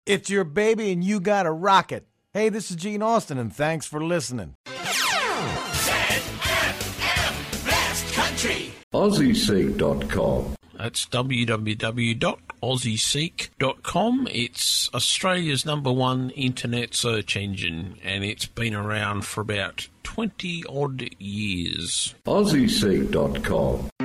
It's your baby and you gotta rock it. Hey, this is Gene Austin, and thanks for listening. ZFM Best Country. AussieSeek.com. That's www.aussieseek.com. It's Australia's #1 internet search engine, and it's been around for about 20-odd years. AussieSeek.com.